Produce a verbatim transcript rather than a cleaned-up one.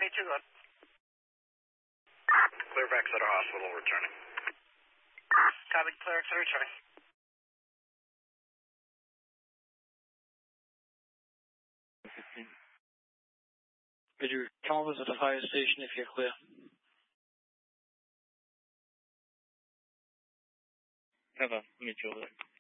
two, go ahead. Clear back Exeter Hospital, returning. Copy, clear Exeter, returning. fifteen. Could you call us at the fire station if you're clear? Cover, mutual.